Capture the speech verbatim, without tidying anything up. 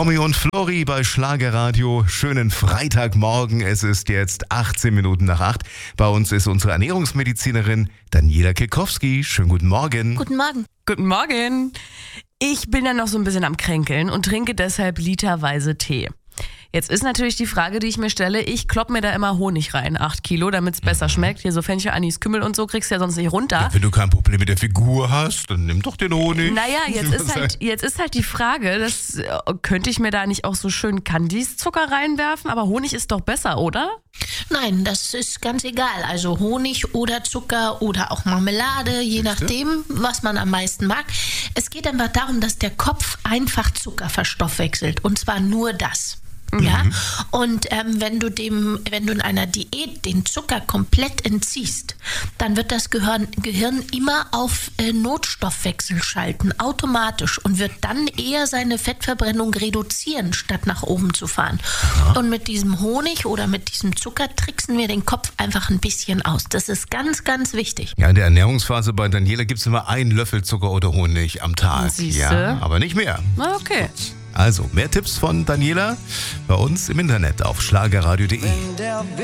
Tommy und Flori bei Schlagerradio. Schönen Freitagmorgen. Es ist jetzt achtzehn Minuten nach acht. Bei uns ist unsere Ernährungsmedizinerin Daniela Kekowski. Schönen guten Morgen. Guten Morgen. Guten Morgen. Ich bin ja noch so ein bisschen am Kränkeln und trinke deshalb literweise Tee. Jetzt ist natürlich die Frage, die ich mir stelle, ich klopp mir da immer Honig rein, acht Kilo, damit es besser schmeckt. Hier so Fenchel, Anis, Kümmel und so kriegst du ja sonst nicht runter. Ja, wenn du kein Problem mit der Figur hast, dann nimm doch den Honig. Naja, jetzt ist halt, jetzt ist halt die Frage, das, äh, könnte ich mir da nicht auch so schön Kandiszucker reinwerfen? Aber Honig ist doch besser, oder? Nein, das ist ganz egal. Also Honig oder Zucker oder auch Marmelade, je nachdem, was man am meisten mag. Es geht einfach darum, dass der Kopf einfach Zucker verstoffwechselt. Und zwar nur das. Ja, mhm. Und ähm, wenn du dem, wenn du in einer Diät den Zucker komplett entziehst, dann wird das Gehirn, Gehirn immer auf äh, Notstoffwechsel schalten, automatisch, und wird dann eher seine Fettverbrennung reduzieren, statt nach oben zu fahren. Aha. Und mit diesem Honig oder mit diesem Zucker tricksen wir den Kopf einfach ein bisschen aus. Das ist ganz, ganz wichtig. Ja, in der Ernährungsphase bei Daniela gibt es immer einen Löffel Zucker oder Honig am Tag. Siehste? Ja, aber nicht mehr. Okay. Also, mehr Tipps von Daniela bei uns im Internet auf schlagerradio punkt de.